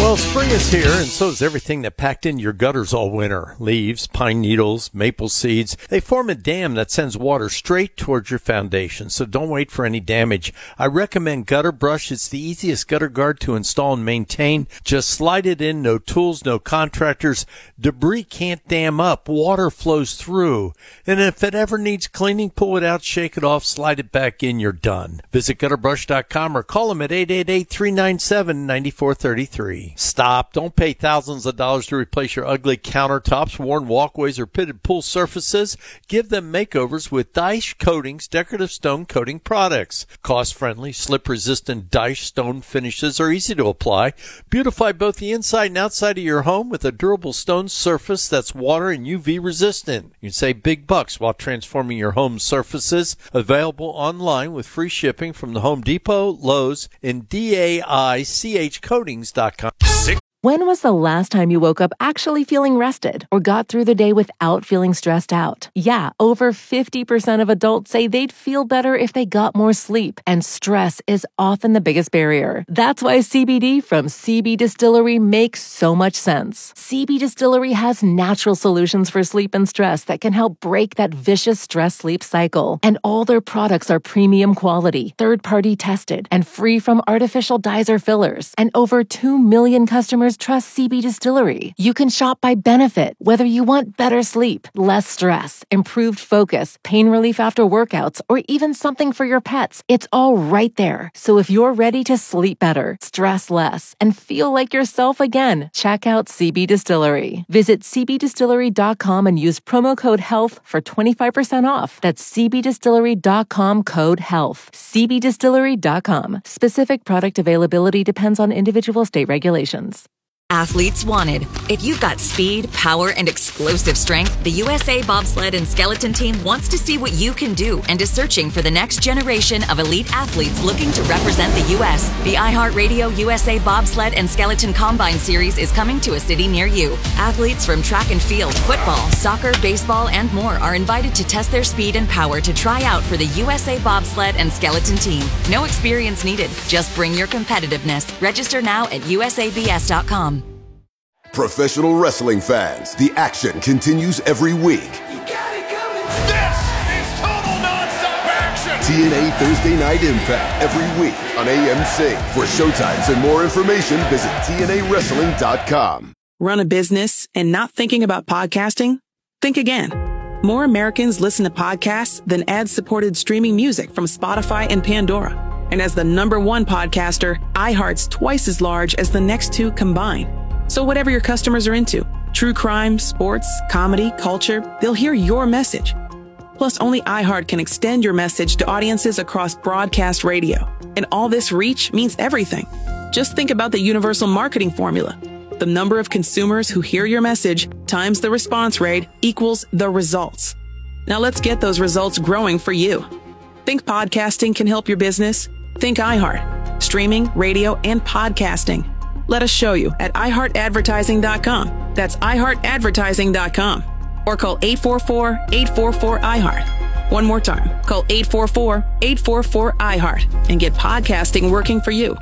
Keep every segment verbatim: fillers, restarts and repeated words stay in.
Well, spring is here, and so is everything that packed in your gutters all winter. Leaves, pine needles, maple seeds. They form a dam that sends water straight towards your foundation, so don't wait for any damage. I recommend Gutter Brush. It's the easiest gutter guard to install and maintain. Just slide it in, no tools, no contractors. Debris can't dam up. Water flows through. And if it ever needs cleaning, pull it out, shake it off, slide it back in, you're done. Visit gutter brush dot com or call them at eight eight eight, three nine seven, nine four three three. Stop. Don't pay thousands of dollars to replace your ugly countertops, worn walkways, or pitted pool surfaces. Give them makeovers with Dyche Coatings decorative stone coating products. Cost-friendly, slip-resistant Dyche stone finishes are easy to apply. Beautify both the inside and outside of your home with a durable stone surface that's water and U V resistant. You can save big bucks while transforming your home surfaces. Available online with free shipping from the Home Depot, Lowe's, and D A I C H coatings dot com. When was the last time you woke up actually feeling rested or got through the day without feeling stressed out? Yeah, over fifty percent of adults say they'd feel better if they got more sleep, and stress is often the biggest barrier. That's why C B D from C B Distillery makes so much sense. C B Distillery has natural solutions for sleep and stress that can help break that vicious stress-sleep cycle. And all their products are premium quality, third-party tested, and free from artificial dyes or fillers. And over two million customers trust C B Distillery. You can shop by benefit, whether you want better sleep, less stress, improved focus, pain relief after workouts, or even something for your pets. It's all right there. So if you're ready to sleep better, stress less, and feel like yourself again, check out C B Distillery. Visit c b distillery dot com and use promo code HEALTH for twenty-five percent off. That's c b distillery dot com code HEALTH. c b distillery dot com. Specific product availability depends on individual state regulations. Athletes wanted. If you've got speed, power, and explosive strength, the U S A Bobsled and Skeleton Team wants to see what you can do and is searching for the next generation of elite athletes looking to represent the U S The iHeartRadio U S A Bobsled and Skeleton Combine Series is coming to a city near you. Athletes from track and field, football, soccer, baseball, and more are invited to test their speed and power to try out for the U S A Bobsled and Skeleton Team. No experience needed. Just bring your competitiveness. Register now at U S A B S dot com. Professional wrestling fans, the action continues every week. You got it coming. This is total nonstop action. T N A Thursday Night Impact every week on A M C. For showtimes and more information, visit T N A wrestling dot com. Run a business and not thinking about podcasting? Think again. More Americans listen to podcasts than ad-supported streaming music from Spotify and Pandora. And as the number one podcaster, iHeart's twice as large as the next two combined. So whatever your customers are into, true crime, sports, comedy, culture, they'll hear your message. Plus, only iHeart can extend your message to audiences across broadcast radio. And all this reach means everything. Just think about the universal marketing formula. The number of consumers who hear your message times the response rate equals the results. Now let's get those results growing for you. Think podcasting can help your business? Think iHeart. Streaming, radio, and podcasting. Let us show you at i heart advertising dot com. That's i heart advertising dot com. Or call eight four four, eight four four, I heart. One more time. Call eight four four, eight four four, I heart and get podcasting working for you.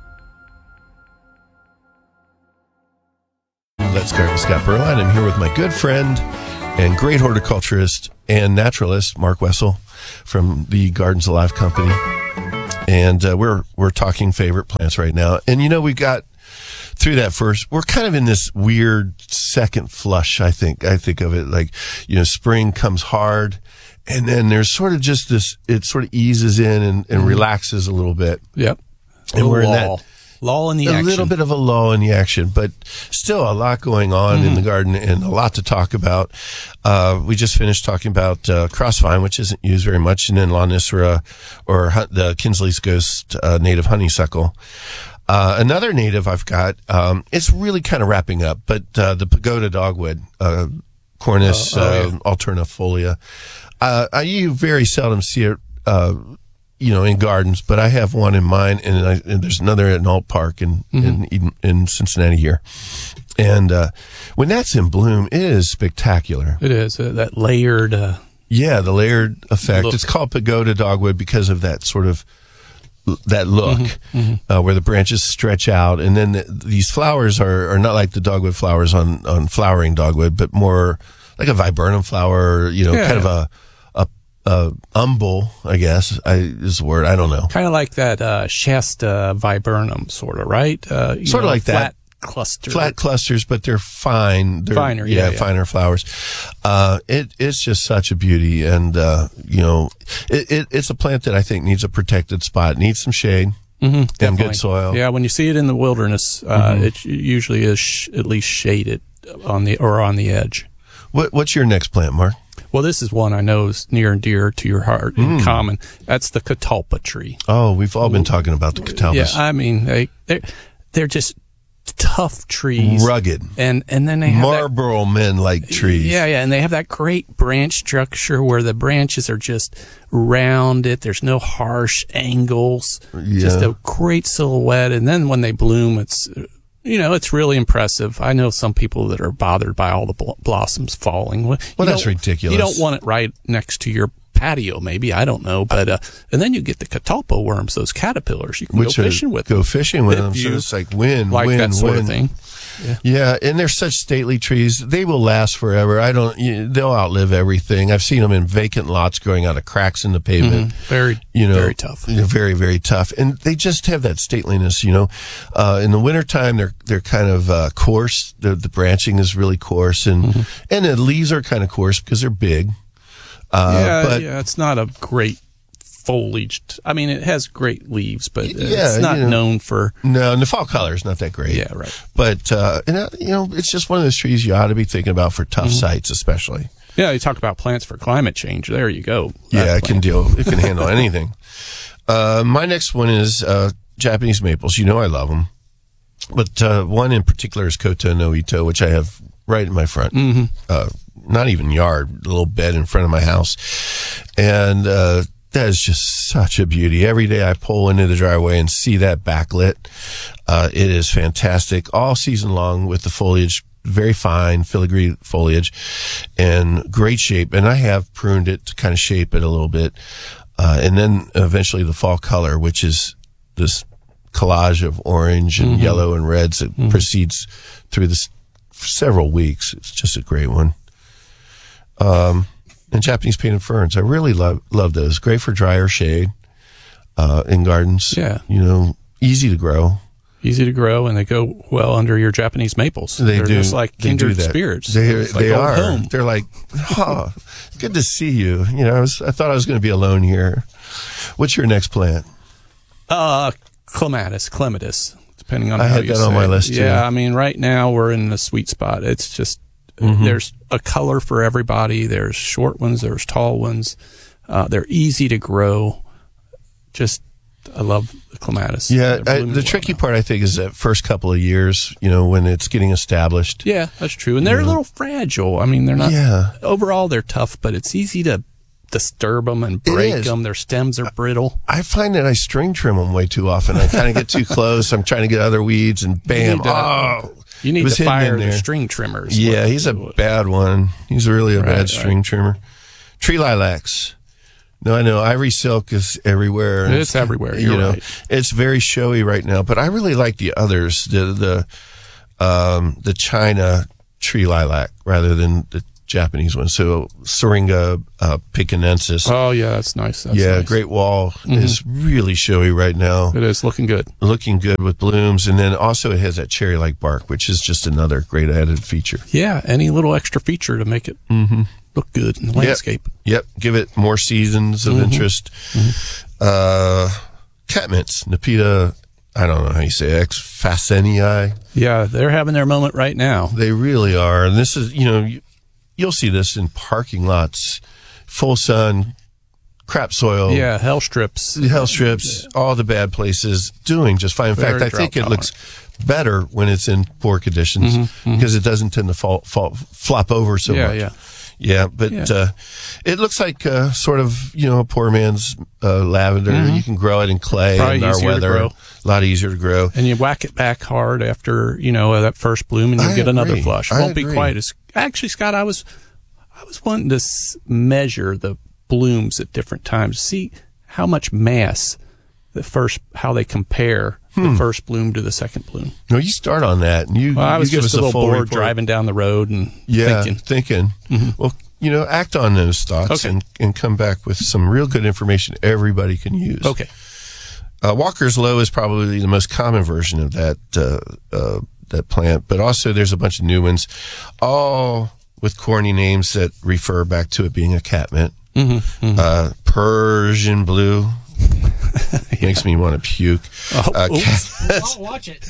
Let's start with Scott Berline. I'm here with my good friend and great horticulturist and naturalist, Mark Wessel from the Gardens Alive Company. And uh, we're we're talking favorite plants right now. And, you know, we got through that first, we're kind of in this weird second flush, I think. I think of it like, you know, spring comes hard, and then there's sort of just this, it sort of eases in and, and relaxes a little bit. Yep. And we're in that lull in the a action. little bit of a lull in the action, but still a lot going on mm-hmm. in the garden and a lot to talk about. Uh, we just finished talking about uh, crossvine, which isn't used very much, and then Lonicera, or the Kinsley's Ghost uh, native honeysuckle. Uh, another native I've got, um, it's really kind of wrapping up, but uh, the pagoda dogwood, uh, Cornus uh, oh, yeah. uh, alternifolia. Uh, I, you very seldom see it, uh, you know, in gardens, but I have one in mine, and, I, and there's another at Nault Park in, mm-hmm. in, in Cincinnati here. And uh, when that's in bloom, it is spectacular. It is, uh, that layered... Uh, yeah, the layered effect. look. It's called pagoda dogwood because of that sort of that look, mm-hmm, mm-hmm. Uh, where the branches stretch out, and then the, these flowers are, are not like the dogwood flowers on, on flowering dogwood, but more like a viburnum flower, you know, yeah. kind of a, a, a umbel, I guess, I, is the word. I don't know. Kind of like that uh, Shasta viburnum, sort of, right? Uh, sort of like flat that. Cluster. Flat clusters, but they're fine. They're, Finer, yeah, yeah, yeah. finer flowers. Uh, it, it's just such a beauty. And, uh, you know, it, it, it's a plant that I think needs a protected spot, needs some shade mm-hmm, and good soil. Yeah, when you see it in the wilderness, uh, mm-hmm. it usually is sh- at least shaded on the, or on the edge. What, what's your next plant, Mark? Well, this is one I know is near and dear to your heart mm. in common. That's the catalpa tree. Oh, we've all been talking about the catalpas. Yeah, I mean, they, they're, they're just tough trees, rugged, and and then they have Marlboro men like trees. Yeah, yeah, and they have that great branch structure where the branches are just rounded. There's no harsh angles. Yeah. Just a great silhouette. And then when they bloom, it's you know it's really impressive. I know some people that are bothered by all the bl- blossoms falling. Well, well that's ridiculous. You don't want it right next to your patio, maybe, I don't know, but uh, and then you get the catalpa worms, those caterpillars. You can Which go fishing with go them. fishing with If them. So you it's like win, like win, that sort win. of thing. Yeah. yeah, and they're such stately trees. They will last forever. I don't. You, they'll outlive everything. I've seen them in vacant lots growing out of cracks in the pavement. Mm-hmm. Very, you know, very tough. They're very, very tough, and they just have that stateliness. You know, uh, in the wintertime, they're they're kind of uh, coarse. The the branching is really coarse, and mm-hmm. and the leaves are kind of coarse because they're big. Uh, yeah, but, yeah, it's not a great foliaged. I mean, it has great leaves, but yeah, it's not you know, known for. No, and the fall color is not that great. Yeah, right. But uh, and, uh, you know, it's just one of those trees you ought to be thinking about for tough mm-hmm. sites, especially. Yeah, you talk about plants for climate change. There you go. Yeah, it can deal. It can handle anything. Uh, my next one is uh, Japanese maples. You know, I love them, but uh, one in particular is Kota no Ito, which I have right in my front. Mm-hmm. Uh, not even yard, a little bed in front of my house. And, uh, that is just such a beauty. Every day I pull into the driveway and see that backlit. Uh, it is fantastic all season long with the foliage, very fine filigree foliage and great shape. And I have pruned it to kind of shape it a little bit. Uh, and then eventually the fall color, which is this collage of orange and mm-hmm. yellow and reds that mm-hmm. proceeds through this several weeks. It's just a great one. Um, and Japanese painted ferns. I really love, love those. Great for drier shade, uh, in gardens. Yeah. You know, easy to grow. Easy to grow, and they go well under your Japanese maples. They They're do. just like They kindred do that. spirits. They, It's like they old are. home. They're like, oh, good to see you. You know, I, was, I thought I was going to be alone here. What's your next plant? Uh, clematis, clematis, depending on I how had you that say on my it. list, too. Yeah, I mean, right now we're in the sweet spot. It's just, Mm-hmm. there's a color for everybody. There's short ones, there's tall ones. Uh, they're easy to grow. Just, I love the clematis. Yeah, They're I, blooming the well tricky now. part, I think, is that first couple of years, you know, when it's getting established. Yeah, that's true. And they're a little fragile. I mean, they're not, Yeah. overall they're tough, but it's easy to disturb them and break is. them. Their stems are brittle. I find that I string trim them way too often. I kind of get too close. I'm trying to get other weeds, and bam! need to- oh, You it need was to hidden fire in the there. string trimmers. Yeah, What- he's a what- bad one. He's really a Right, bad right. string trimmer. Tree lilacs. No, I know. Ivory silk is everywhere. It's everywhere. You You're know, right. it's very showy right now. But I really like the others, the the um, the China tree lilac rather than the Japanese one. So Syringa uh, picanensis. Oh, yeah, that's nice. That's yeah, nice. Great Wall Mm-hmm. is really showy right now. It is looking good. Looking good with blooms, and then also it has that cherry-like bark, which is just another great added feature. Yeah, any little extra feature to make it Mm-hmm. look good in the landscape. Yep, give it more seasons of Mm-hmm. interest. Uh, catmints, Nepeta, I don't know how you say it, X Fascenii. Yeah, they're having their moment right now. They really are. And this is, you know, you, you'll see this in parking lots, full sun, crap soil. Yeah, hell strips. Hell strips, all the bad places, doing just fine. In Very fact, I think it drought looks better when it's in poor conditions because it doesn't tend to fall, fall, flop over so Yeah, much. yeah. Yeah, but Yeah. Uh, it looks like uh, sort of, you know, a poor man's uh, lavender. You can grow it in clay Probably in our easier to weather. grow. A lot easier to grow. And you whack it back hard after, you know, that first bloom, and you I get another agree. flush. It I won't be agree. quite as... Actually, Scott, I was I was wanting to s- measure the blooms at different times, see how much mass the first, how they compare Hmm. the first bloom to the second bloom. No, you start on that, and you. Well, I was you give just us a little full bored report. driving down the road and Yeah, thinking. thinking. Mm-hmm. Well, you know, act on those thoughts Okay. and, and come back with some real good information everybody can use. Okay. Uh, Walker's Low is probably the most common version of that uh, uh, that plant, but also there's a bunch of new ones, all with corny names that refer back to it being a catmint. Mm-hmm, mm-hmm. Uh, Persian blue makes me want to puke. Oh, uh, oops. Don't watch it.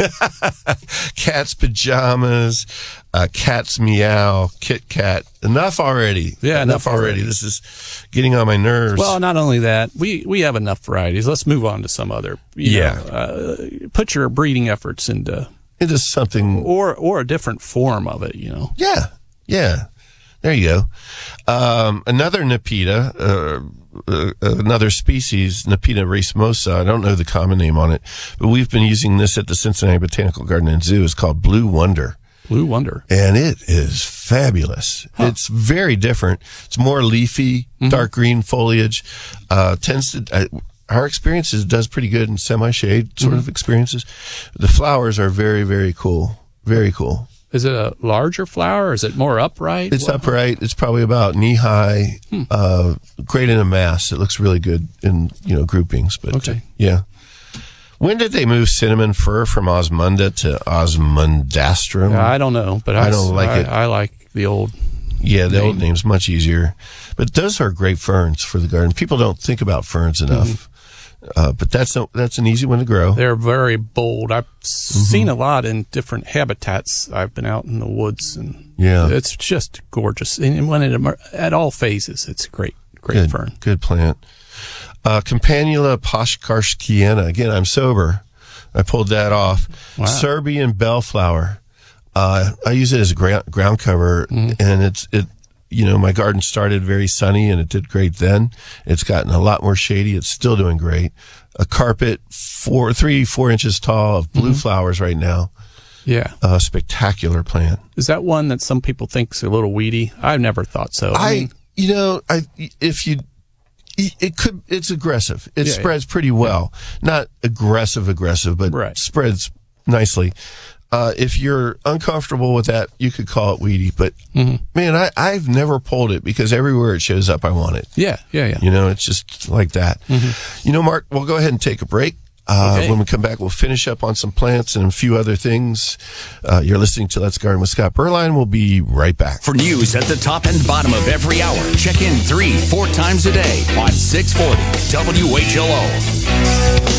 Cat's pajamas, uh, cat's meow, Kit Kat. Enough already. Yeah, enough, enough already. already. This is getting on my nerves. Well, not only that, we, we have enough varieties. Let's move on to some other. You Yeah. know, uh, put your breeding efforts into, it is something. or or a different form of it. You know. Yeah, yeah. There you go. Um, another Nepeta, uh, uh, another species, Nepeta racemosa. I don't know the common name on it, but we've been using this at the Cincinnati Botanical Garden and Zoo. It's called Blue Wonder. Blue Wonder. And it is fabulous. Huh. It's very different. It's more leafy, mm-hmm. dark green foliage. Uh, tends to, uh, our experiences does pretty good in semi-shade sort mm-hmm. of experiences. The flowers are very, very cool. Very cool. Is it a larger flower or is it more upright? It's what? upright. It's probably about knee high, hmm. uh, great in a mass. It looks really good in, you know, groupings, but okay. uh, yeah. When did they move cinnamon fir from Osmunda to Osmundastrum? Yeah, I don't know, but I, I don't like I, it. I like the old. Yeah, the name. old name's much easier. But those are great ferns for the garden. People don't think about ferns enough. Mm-hmm. Uh, but that's a, that's an easy one to grow. They're very bold. I've mm-hmm. seen a lot in different habitats. I've been out in the woods, and yeah, it's just gorgeous. And when it at all phases, it's a great, great good, fern. Good plant. Uh, Campanula poshkarskiana. Again, I'm sober. I pulled that off. Wow. Serbian bellflower. Uh, I use it as a ground, ground cover, mm-hmm. and it's it. You know, my garden started very sunny and it did great then. It's gotten a lot more shady. It's still doing great. A carpet, four, three, four inches tall of blue mm-hmm. flowers right now. Yeah. A spectacular plant. Is that one that some people think's a little weedy? I've never thought so. I, I mean, you know, I, if you, it could, it's aggressive. It yeah, spreads yeah. pretty well. Yeah. Not aggressive, aggressive, but right. spreads nicely. Uh, if you're uncomfortable with that, you could call it weedy. But mm-hmm. man, I, I've never pulled it because everywhere it shows up, I want it. Yeah, yeah, yeah. You know, it's just like that. Mm-hmm. You know, Mark, we'll go ahead and take a break. Uh, okay. When we come back, we'll finish up on some plants and a few other things. Uh, you're listening to Let's Garden with Scott Berline. We'll be right back. For news at the top and bottom of every hour, check in three, four times a day on six forty W H L O.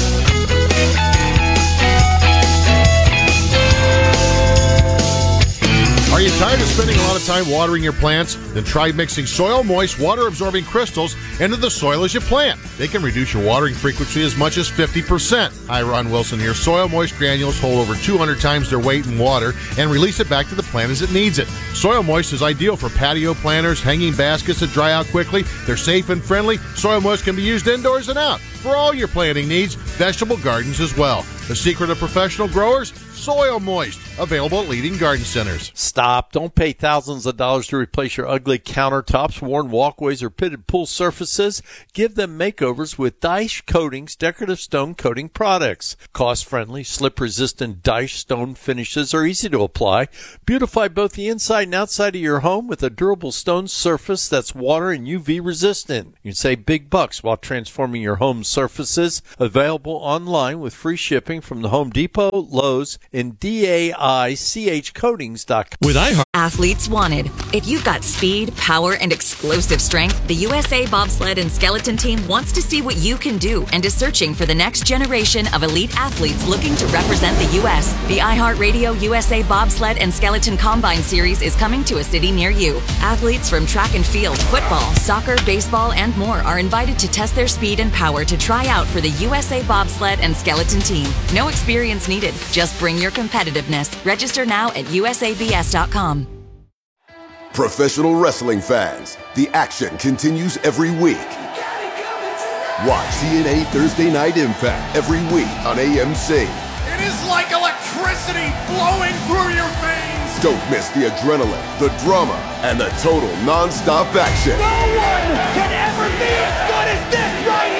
Are you tired of spending a lot of time watering your plants? Then try mixing Soil Moist water-absorbing crystals into the soil as you plant. They can reduce your watering frequency as much as fifty percent. Hi, Ron Wilson here. Soil Moist granules hold over two hundred times their weight in water and release it back to the plant as it needs it. Soil Moist is ideal for patio planters, hanging baskets that dry out quickly. They're safe and friendly. Soil Moist can be used indoors and out for all your planting needs, vegetable gardens as well. The secret of professional growers? Soil Moist. Available at leading garden centers. Stop. Don't pay thousands of dollars to replace your ugly countertops, worn walkways, or pitted pool surfaces. Give them makeovers with Dyche Coatings decorative stone coating products. Cost-friendly, slip-resistant Dyche stone finishes are easy to apply. Beautify both the inside and outside of your home with a durable stone surface that's water and U V resistant. You can save big bucks while transforming your home surfaces. Available online with free shipping from the Home Depot, Lowe's, and D A I C H coatings dot com. With iHeart. Athletes wanted. If you've got speed, power, and explosive strength, the U S A Bobsled and Skeleton Team wants to see what you can do and is searching for the next generation of elite athletes looking to represent the U S. The iHeartRadio U S A Bobsled and Skeleton Combine Series is coming to a city near you. Athletes from track and field, football, soccer, baseball, and more are invited to test their speed and power to try out for the U S A Bobsled and Skeleton Team. No experience needed. Just bring your competitiveness. Register now at U S A B S dot com. Professional wrestling fans, the action continues every week. Watch T N A Thursday Night Impact every week on A M C. It is like electricity flowing through your veins. Don't miss the adrenaline, the drama, and the total non-stop action. No one can ever be as good as this right here.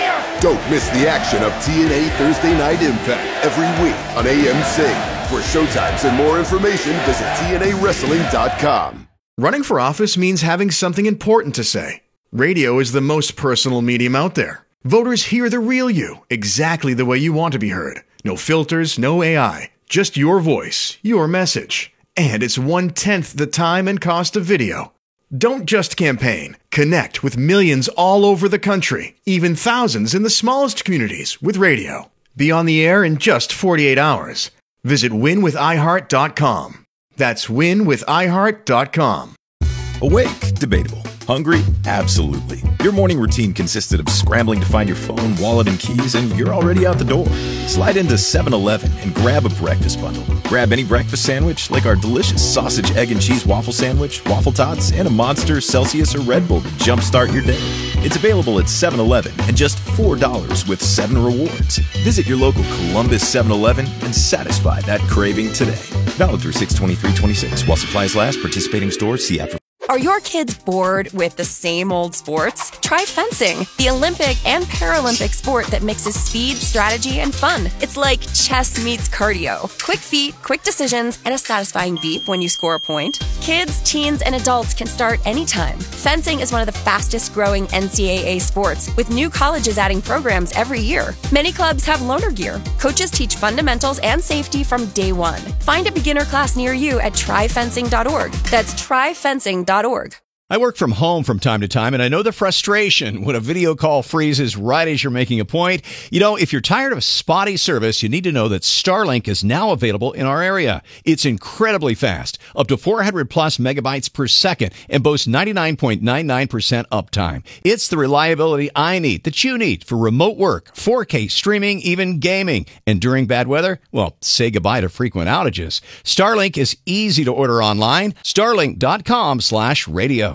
Don't miss the action of T N A Thursday Night Impact every week on A M C. For showtimes and more information, visit T N A wrestling dot com. Running for office means having something important to say. Radio is the most personal medium out there. Voters hear the real you, exactly the way you want to be heard. No filters, no A I, just your voice, your message. And it's one-tenth the time and cost of video. Don't just campaign. Connect with millions all over the country, even thousands in the smallest communities with radio. Be on the air in just forty-eight hours. Visit win with i heart dot com. That's win with i heart dot com. Awake? Debatable. Hungry? Absolutely. Your morning routine consisted of scrambling to find your phone, wallet, and keys, and you're already out the door. Slide into seven eleven and grab a breakfast bundle. Grab any breakfast sandwich, like our delicious sausage, egg, and cheese waffle sandwich, waffle tots, and a Monster, Celsius, or Red Bull to jumpstart your day. It's available at seven eleven and just four dollars with seven rewards. Visit your local Columbus seven eleven and satisfy that craving today. Valid through six twenty-three twenty-six. While supplies last, participating stores, see app for... Are your kids bored with the same old sports? Try fencing, the Olympic and Paralympic sport that mixes speed, strategy, and fun. It's like chess meets cardio. Quick feet, quick decisions, and a satisfying beep when you score a point. Kids, teens, and adults can start anytime. Fencing is one of the fastest growing N C double A sports, with new colleges adding programs every year. Many clubs have loaner gear. Coaches teach fundamentals and safety from day one. Find a beginner class near you at try fencing dot org. That's try fencing dot org. I work from home from time to time, and I know the frustration when a video call freezes right as you're making a point. You know, if you're tired of spotty service, you need to know that Starlink is now available in our area. It's incredibly fast, up to four hundred plus megabytes per second, and boasts ninety-nine point nine nine percent uptime. It's the reliability I need, that you need, for remote work, four K streaming, even gaming. And during bad weather, well, say goodbye to frequent outages. Starlink is easy to order online. Starlink dot com slash radio.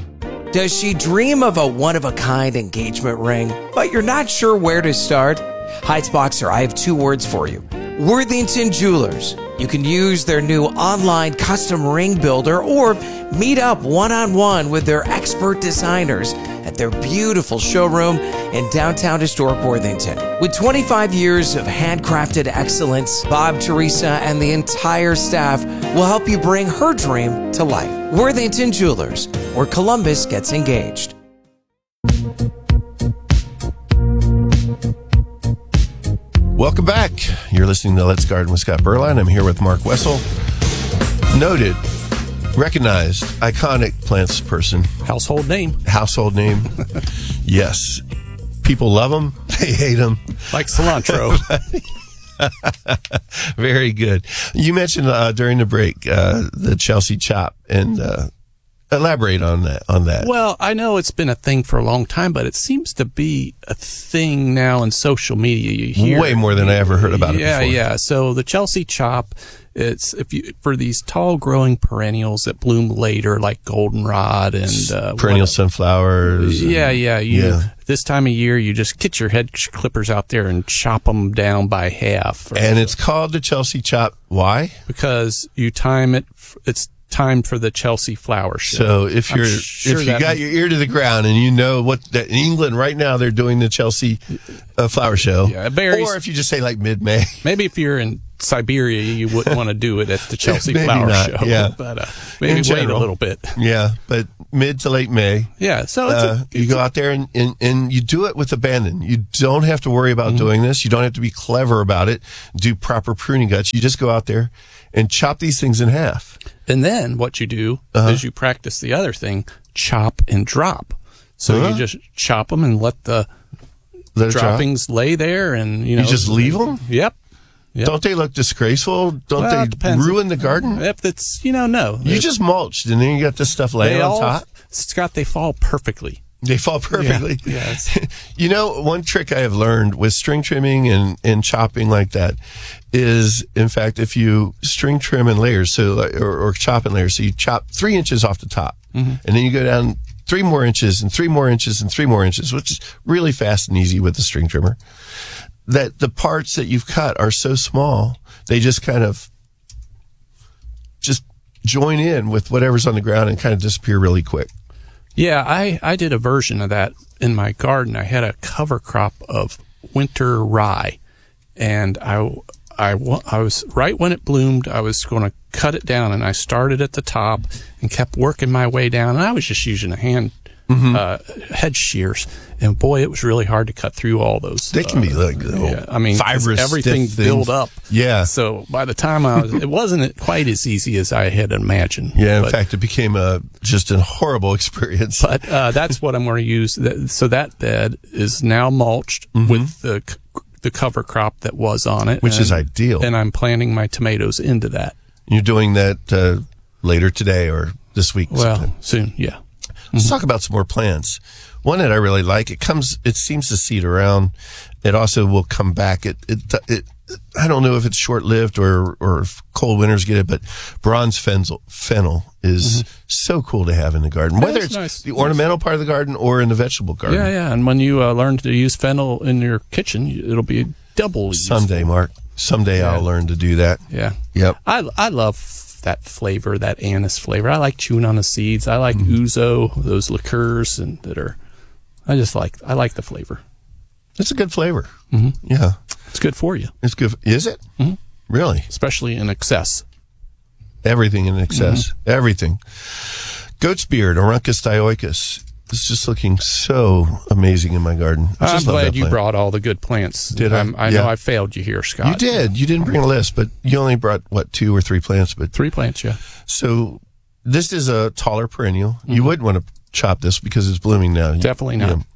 Does she dream of a one-of-a-kind engagement ring, but you're not sure where to start? Heights Boxer, I have two words for you. Worthington Jewelers. You can use their new online custom ring builder or meet up one-on-one with their expert designers at their beautiful showroom in downtown historic Worthington. With twenty-five years of handcrafted excellence, Bob, Teresa, and the entire staff will help you bring her dream to life. Worthington Jewelers, where Columbus gets engaged. Welcome back. You're listening to Let's Garden with Scott Berline. I'm here with Mark Wessel. Noted, recognized, iconic plants person. Household name. Household name. Yes. People love them. They hate them. Like cilantro. Very good. You mentioned uh, during the break uh, the Chelsea chop, and uh, elaborate on that. On that. Well, I know it's been a thing for a long time, but it seems to be a thing now in social media. You hear way more than I ever heard about it yeah, before. Yeah, yeah. So the Chelsea chop, it's if you for these tall growing perennials that bloom later, like goldenrod and uh, perennial what, sunflowers. Yeah, and, yeah. You, yeah. This time of year, you just get your head clippers out there and chop them down by half. And so. It's called the Chelsea chop. Why? Because you time it. It's time for the Chelsea flower show. So if you're sure if you got your ear to the ground and you know what that in England right now they're doing the Chelsea uh, flower show, yeah, berries, or if you just say like mid-May, maybe if you're in Siberia you wouldn't want to do it at the Chelsea flower not, show. Yeah, but uh, maybe in wait general, a little bit. Yeah, but mid to late May. Yeah, so it's uh, a, you go out there and, and and you do it with abandon. You don't have to worry about mm-hmm. doing this. You don't have to be clever about it. Do proper pruning guts. You just go out there and chop these things in half. And then what you do uh-huh. is you practice the other thing, chop and drop. So uh-huh. you just chop them and let the let droppings drop. lay there, and you know you just leave them. Yep. Yep. Don't they look disgraceful? Don't well, they ruin the garden? If it's, you know, no. You just mulched, and then you got this stuff laying on all, top. Scott, they fall perfectly. They fall perfectly. Yeah, yeah. You know, one trick I have learned with string trimming and, and chopping like that is, in fact, if you string trim in layers, so or, or chop in layers, so you chop three inches off the top, mm-hmm. and then you go down three more inches and three more inches and three more inches, which is really fast and easy with the string trimmer, that the parts that you've cut are so small, they just kind of just join in with whatever's on the ground and kind of disappear really quick. Yeah, I, I did a version of that in my garden. I had a cover crop of winter rye, and I, I, I was, right when it bloomed, I was going to cut it down, and I started at the top and kept working my way down, and I was just using a hand mm-hmm. uh, hedge shears, and boy, it was really hard to cut through all those. They can uh, be like yeah, I mean, fibrous, everything stiff built things. up. Yeah. So by the time I was, it wasn't quite as easy as I had imagined. Yeah, in but, fact, it became a just a horrible experience. But uh, that's what I'm going to use. So that bed is now mulched mm-hmm. with the the cover crop that was on it, which and, is ideal. And I'm planting my tomatoes into that. You're doing that uh, later today or this week? Well, sometime. soon, yeah. Let's Mm-hmm. talk about some more plants. One that I really like, it comes, it seems to seed around. It also will come back. It, it, it, I don't know if it's short lived or, or if cold winters get it, but bronze fennel, fennel is mm-hmm. so cool to have in the garden, whether it's nice. the ornamental part of the garden or in the vegetable garden. Yeah, yeah. And when you uh, learn to use fennel in your kitchen, it'll be double useful. Someday, Mark. Someday yeah. I'll learn to do that. Yeah. Yep. I, I love that flavor, that anise flavor. I like chewing on the seeds. I like mm-hmm. ouzo, those liqueurs, and that are. I just like. I like the flavor. It's a good flavor. Mm-hmm. Yeah, it's good for you. It's good. Is it? Mm-hmm. Really? Especially in excess. Everything in excess. Mm-hmm. Everything. Goat's beard, Aruncus dioicus. It's just looking so amazing in my garden. I I'm glad you brought all the good plants. Did I? I'm, I yeah. know I failed you here, Scott. You did. You didn't bring a list, but you only brought, what, two or three plants? But Three plants, yeah. So this is a taller perennial. Mm-hmm. You wouldn't want to chop this because it's blooming now. Definitely not. You know,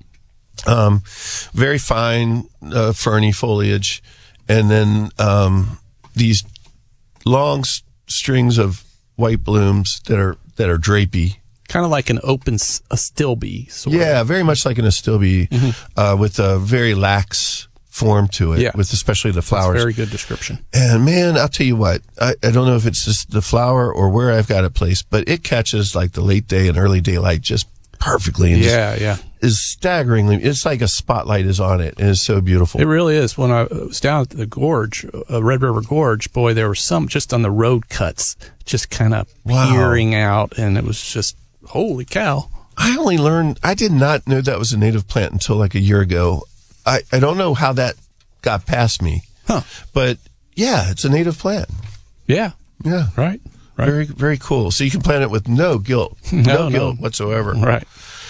um, very fine, uh, ferny foliage. And then um, these long s- strings of white blooms that are that are drapey. Kind of like an open astilbe. Sort yeah, of. very much like an astilbe, mm-hmm. uh, with a very lax form to it, yeah. with especially the flowers. That's a very good description. And man, I'll tell you what, I, I don't know if it's just the flower or where I've got it placed, but it catches like the late day and early daylight just perfectly. And yeah, yeah. Is staggeringly, it's like a spotlight is on it. It is so beautiful. It really is. When I was down at the gorge, uh, Red River Gorge, boy, there were some just on the road cuts, just kind of wow. peering out, and it was just, holy cow. I only learned, I did not know that was a native plant until like a year ago. I, I don't know how that got past me. Huh. But yeah, it's a native plant. Yeah. Yeah. Right. Right. Very, very cool. So you can plant it with no guilt. No, no, no. guilt whatsoever. Right.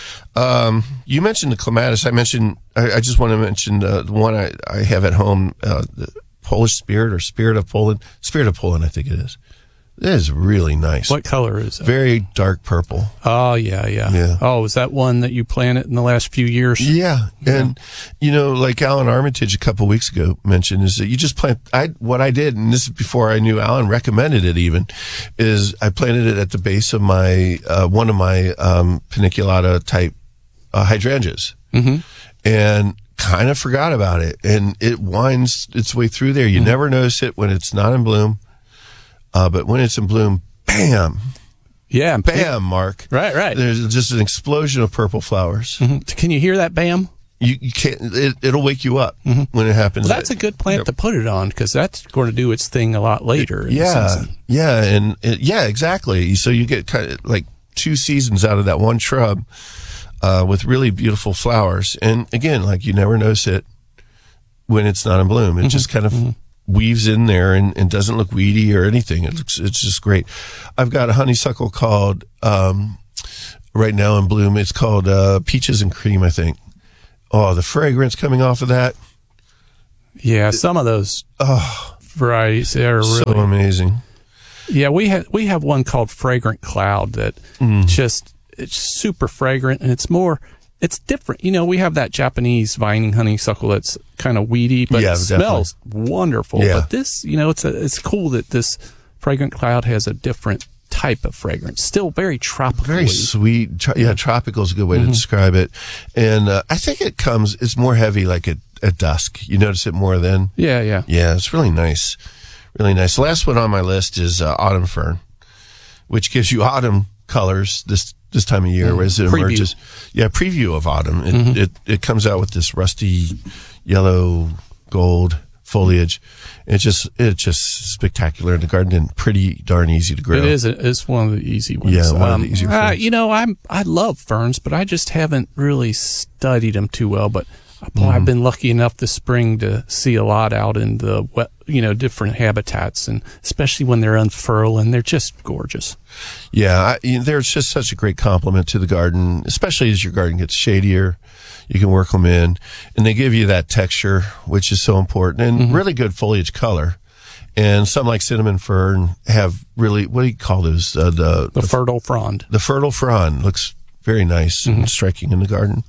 Um, you mentioned the clematis. I mentioned, I, I just want to mention uh, the one I, I have at home, uh, the Polish Spirit or Spirit of Poland. Spirit of Poland, I think it is. It is really nice. What color is it? Very dark purple. Oh, yeah, yeah. Yeah. Oh, is that one that you planted in the last few years? Yeah. Yeah. And, you know, like Alan Armitage a couple of weeks ago mentioned, is that you just plant, I, what I did, and this is before I knew Alan recommended it even, is I planted it at the base of my, uh, one of my, um, paniculata type, uh, hydrangeas. Mm-hmm. And kind of forgot about it. And it winds its way through there. You mm-hmm. never notice it when it's not in bloom. Uh, but when it's in bloom, bam. Yeah. Bam, Mark. Right, right. There's just an explosion of purple flowers. Mm-hmm. Can you hear that bam? You, you can't, it, it'll wake you up mm-hmm. when it happens. Well, that's a good plant to put it on because that's going to do its thing a lot later. In yeah. the season. Yeah. And it, yeah, exactly. So you get kind of like two seasons out of that one shrub, uh, with really beautiful flowers. And again, like you never notice it when it's not in bloom. It mm-hmm. just kind of mm-hmm. weaves in there and, and doesn't look weedy or anything. It looks, it's just great. I've got a honeysuckle called, um, right now in bloom. It's called, uh, Peaches and Cream, I think. Oh, the fragrance coming off of that. Yeah. Some of those oh, varieties are really so amazing. Yeah. We have, we have one called Fragrant Cloud that mm. just, it's super fragrant and it's more, it's different. You know, we have that Japanese vining honeysuckle that's kind of weedy, but yeah, it smells wonderful. Yeah. But this, you know, it's a, it's cool that this Fragrant Cloud has a different type of fragrance. Still very tropical. Very sweet. Tro- yeah, tropical is a good way mm-hmm. to describe it. And uh, I think it comes, it's more heavy like at, at dusk. You notice it more then? Yeah, yeah. Yeah, it's really nice. Really nice. The last one on my list is uh, autumn fern, which gives you autumn colors this this time of year mm. as it preview. emerges. Yeah, preview of autumn. It, mm-hmm. it it comes out with this rusty yellow gold foliage. It's just it's just spectacular in the garden and pretty darn easy to grow. It is. It's one of the easy ones. Yeah, one um, of the easier uh, ferns. you know, I'm I love ferns, but I just haven't really studied them too well. But boy, I've been lucky enough this spring to see a lot out in the wet, you know, different habitats, and especially when they're unfurling, they're just gorgeous. Yeah, I, you know, there's just such a great compliment to the garden, especially as your garden gets shadier. You can work them in, and they give you that texture, which is so important, and Mm-hmm. really good foliage color. And some like cinnamon fern have really, what do you call those? Uh, the, The fertile frond. The fertile frond looks very nice Mm-hmm. and striking in the garden.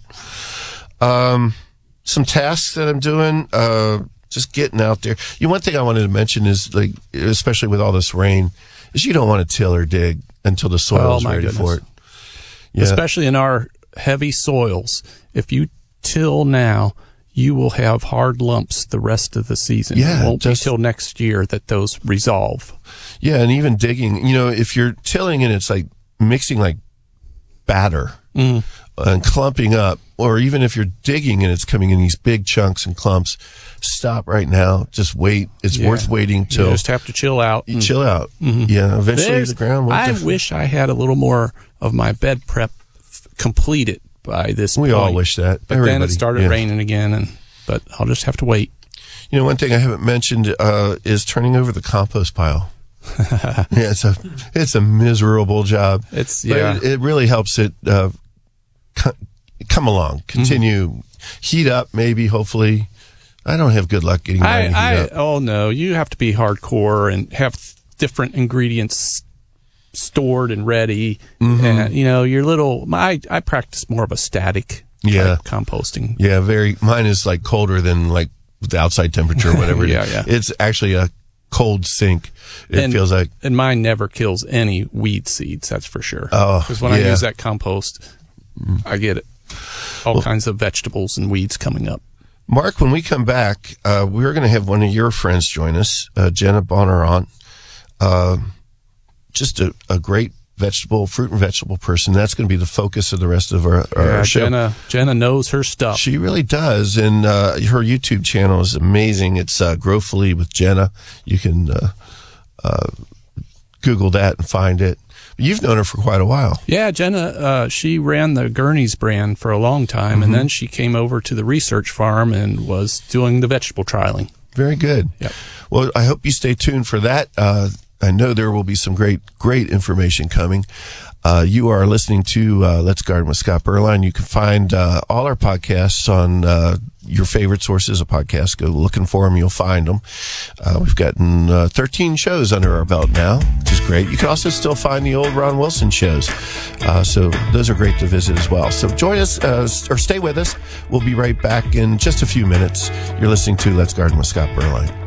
Um, some tasks that I'm doing, uh, just getting out there. You know, one thing I wanted to mention is, like, especially with all this rain, is you don't want to till or dig until the soil Oh, is my ready goodness. for it. Yeah. Especially in our heavy soils. If you till now, you will have hard lumps the rest of the season. Yeah, It won't just- be till next year that those resolve. Yeah, and even digging, you know, if you're tilling and it's like mixing like batter Mm. and clumping up, or even if you're digging and it's coming in these big chunks and clumps, stop right now. Just wait. It's Yeah. worth waiting You till just have to chill out. you and- chill out. Mhm. Yeah, eventually There's- the ground will I definitely- wish I had a little more of my bed prep f- completed by this We point. all wish that. But then it Everybody, started yeah. raining again, and but I'll just have to wait. You know, one thing I haven't mentioned uh, is turning over the compost pile. yeah, it's a it's a miserable job. It's But yeah. it, it really helps it uh, co- come along, continue, Mm-hmm. heat up. Maybe, hopefully, I don't have good luck getting mine I, to heat I up. oh no, you have to be hardcore and have th- different ingredients stored and ready. Mhm. And you know, your little. I I practice more of a static Yeah. type composting. Yeah, very. Mine is like colder than like the outside temperature or whatever. Yeah, yeah. It's actually a cold sink. It and, feels like. and mine never kills any weed seeds. That's for sure. Oh, because when I yeah. use that compost, I get it. All kinds of vegetables and weeds coming up. Mark, when we come back, uh, we're going to have one of your friends join us, uh, Jenna Bonnarant. Uh, just a, a great vegetable, fruit and vegetable person. That's going to be the focus of the rest of our, our Yeah, show. Jenna, Jenna knows her stuff. She really does. And uh, her YouTube channel is amazing. It's uh, Growfully with Jenna. You can uh, uh, Google that and find it. You've known her for quite a while. Yeah, Jenna, uh, she ran the Gurney's brand for a long time, Mhm. and then she came over to the research farm and was doing the vegetable trialing. Very good. Yep. Well, I hope you stay tuned for that. Uh, I know there will be some great, great information coming. Uh, you are listening to uh, Let's Garden with Scott Berline. You can find uh, all our podcasts on uh, your favorite sources of podcasts. Go looking for them, you'll find them. Uh, we've gotten uh, thirteen shows under our belt now, which is great. You can also still find the old Ron Wilson shows. Uh, so those are great to visit as well. So join us uh, or stay with us. We'll be right back in just a few minutes. You're listening to Let's Garden with Scott Berline.